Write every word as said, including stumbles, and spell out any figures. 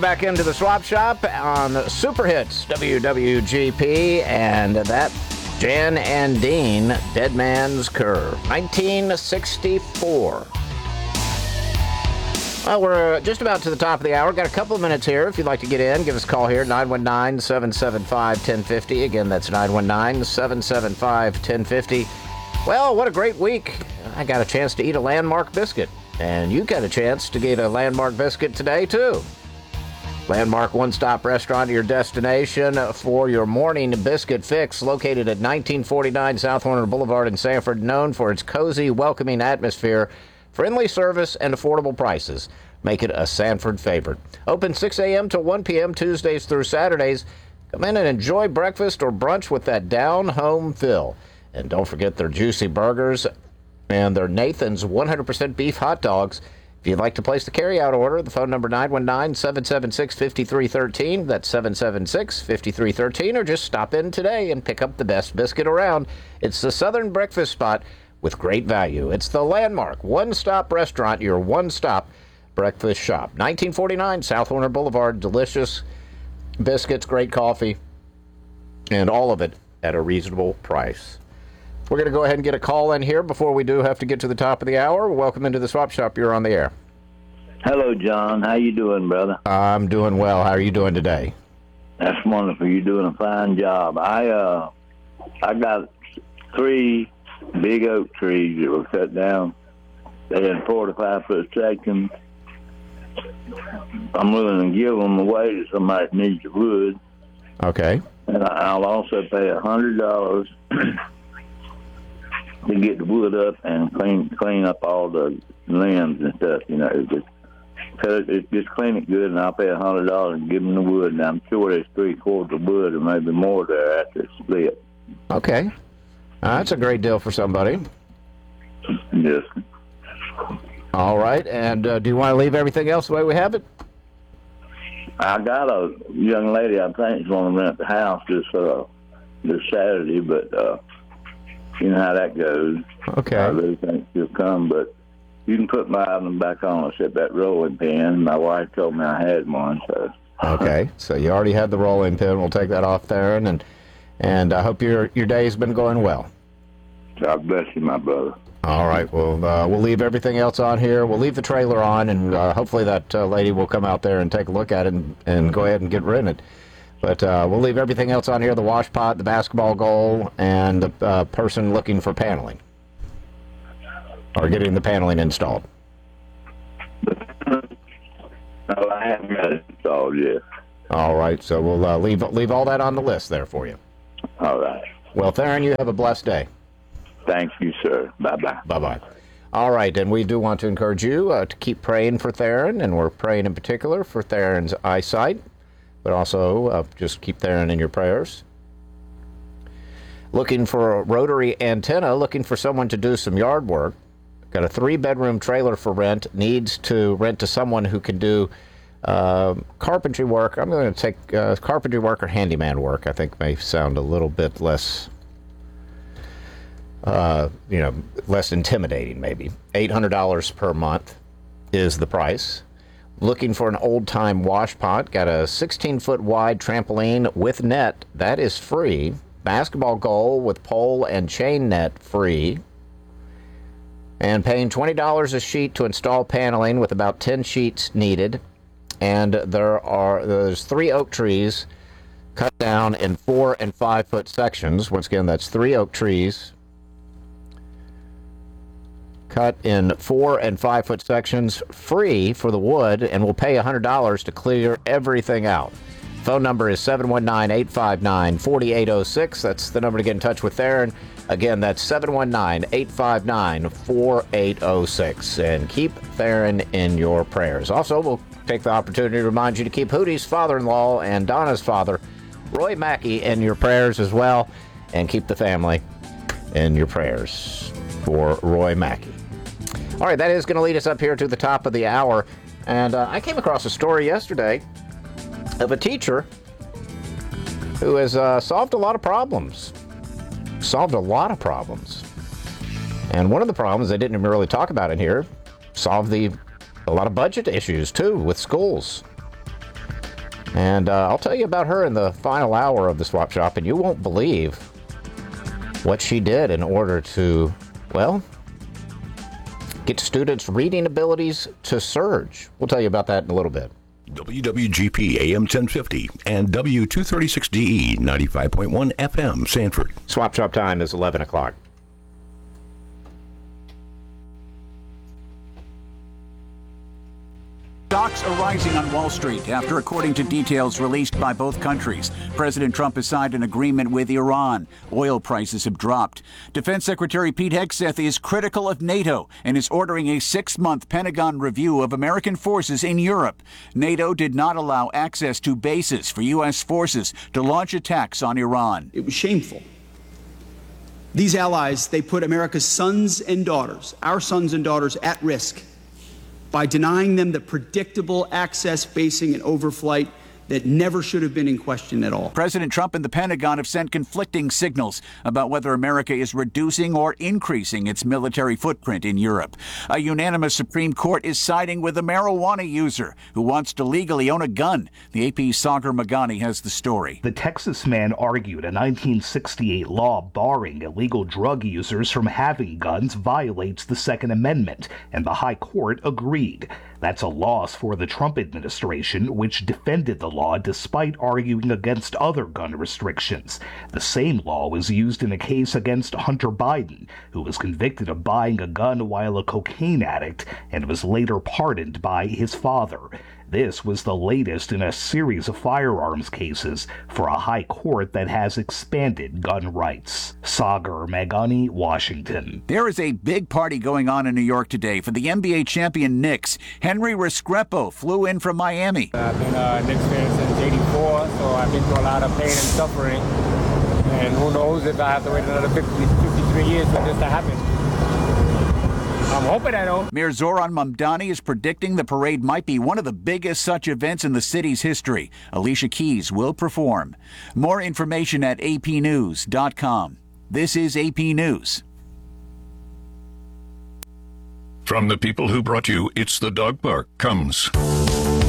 Back into the swap shop on Super Hits W W G P, and that Jan and Dean, Dead Man's Curve, nineteen sixty-four. Well, we're just about to the top of the hour. Got a couple of minutes here. If you'd like to get in, give us a call here, nine one nine, seven seven five, one zero five zero. Again, that's nine one nine, seven seven five, one zero five zero. Well, what a great week. I got a chance to eat a Landmark biscuit, and you got a chance to get a Landmark biscuit today, too. Landmark one-stop restaurant, your destination for your morning biscuit fix, located at nineteen forty-nine South Horner Boulevard in Sanford, known for its cozy, welcoming atmosphere, friendly service, and affordable prices. Make it a Sanford favorite. Open six a.m. to one p.m. Tuesdays through Saturdays. Come in and enjoy breakfast or brunch with that down-home feel. And don't forget their juicy burgers and their Nathan's one hundred percent beef hot dogs. If you'd like to place the carry-out order, the phone number nine one nine, seven seven six, five three one three. That's seven seven six, five three one three. Or just stop in today and pick up the best biscuit around. It's the Southern breakfast spot with great value. It's the Landmark one-stop restaurant, your one-stop breakfast shop. nineteen forty-nine South Horner Boulevard. Delicious biscuits, great coffee, and all of it at a reasonable price. We're going to go ahead and get a call in here before we do have to get to the top of the hour. Welcome into the swap shop. You're on the air. Hello, John. How you doing, brother? I'm doing well. How are you doing today? That's wonderful. You're doing a fine job. I uh, I got three big oak trees that were cut down. They had four to five foot sections. I'm willing to give them away to somebody that needs the wood. Okay. And I'll also pay a hundred dollars to get the wood up and clean clean up all the limbs and stuff, you know. Just, cut it, just clean it good, and I'll pay a hundred dollars and give them the wood. And I'm sure there's three quarters of wood or maybe more there after it's split. Okay. Uh, that's a great deal for somebody. Yes. All right. And uh, do you want to leave everything else the way we have it? I got a young lady I think is going to rent the house this, uh, this Saturday, but... Uh, you know how that goes. Okay. I really think she'll come, but you can put my item back on except that rolling pin. My wife told me I had one, so. Okay, so you already had the rolling pin. We'll take that off there, and and, and I hope your your day's been going well. God bless you, my brother. All right, well, uh, we'll leave everything else on here. We'll leave the trailer on, and uh, hopefully that uh, lady will come out there and take a look at it and, and go ahead and get rented. But uh, we'll leave everything else on here, the wash pot, the basketball goal, and the uh, person looking for paneling. Or getting the paneling installed. No, I haven't got it installed yet. All right, so we'll uh, leave leave all that on the list there for you. All right. Well, Theron, you have a blessed day. Thank you, sir. Bye-bye. Bye-bye. All right, and we do want to encourage you uh, to keep praying for Theron, and we're praying in particular for Theron's eyesight. But also, uh, just keep Theron in your prayers. Looking for a rotary antenna, looking for someone to do some yard work. Got a three-bedroom trailer for rent, needs to rent to someone who can do uh, carpentry work. I'm going to take uh, carpentry work or handyman work. I think may sound a little bit less, uh, you know, less intimidating maybe. eight hundred dollars per month is the price. Looking for an old-time wash pot. Got a sixteen-foot wide trampoline with net. That is free. Basketball goal with pole and chain net free. And paying twenty dollars a sheet to install paneling with about ten sheets needed. And there are there's three oak trees cut down in four and five foot sections. Once again, that's three oak trees cut in four and five foot sections, free for the wood, and we'll pay one hundred dollars to clear everything out. Phone number is seven one nine, eight five nine, four eight zero six. That's the number to get in touch with Theron. Again, that's seven one nine, eight five nine, four eight zero six. And keep Theron in your prayers. Also, we'll take the opportunity to remind you to keep Hootie's father-in-law and Donna's father, Roy Mackey, in your prayers as well. And keep the family in your prayers for Roy Mackey. All right, that is going to lead us up here to the top of the hour. And uh, I came across a story yesterday of a teacher who has uh, solved a lot of problems. Solved a lot of problems. And one of the problems they didn't really talk about in here, solved the a lot of budget issues, too, with schools. And uh, I'll tell you about her in the final hour of the Swap Shop, and you won't believe what she did in order to, well, get students' reading abilities to surge. We'll tell you about that in a little bit. W W G P A M ten fifty and W two thirty-six D E ninety-five point one F M Sanford. Swap Shop time is eleven o'clock. Stocks are rising on Wall Street after, according to details released by both countries, President Trump has signed an agreement with Iran. Oil prices have dropped. Defense Secretary Pete Hegseth is critical of NATO and is ordering a six-month Pentagon review of American forces in Europe. NATO did not allow access to bases for U S forces to launch attacks on Iran. It was shameful. These allies, they put America's sons and daughters, our sons and daughters, at risk by denying them the predictable access, basing, and overflight that never should have been in question at all. President Trump and the Pentagon have sent conflicting signals about whether America is reducing or increasing its military footprint in Europe. A unanimous Supreme Court is siding with a marijuana user who wants to legally own a gun. The A P's Sagar Magani has the story. The Texas man argued a nineteen sixty-eight law barring illegal drug users from having guns violates the Second Amendment, and the High Court agreed. That's a loss for the Trump administration, which defended the law despite arguing against other gun restrictions. The same law was used in a case against Hunter Biden, who was convicted of buying a gun while a cocaine addict and was later pardoned by his father. This was the latest in a series of firearms cases for a high court that has expanded gun rights. Sagar Magani, Washington. There is a big party going on in New York today for the N B A champion Knicks. Henry Restrepo flew in from Miami. I've been a Knicks fan since eighty-four, so I've been through a lot of pain and suffering. And who knows if I have to wait another fifty, fifty-three years for this to happen. I'm hoping I don't. Mayor Zoran Mamdani is predicting the parade might be one of the biggest such events in the city's history. Alicia Keys will perform. More information at A P news dot com. This is A P News. From the people who brought you It's the Dog Park comes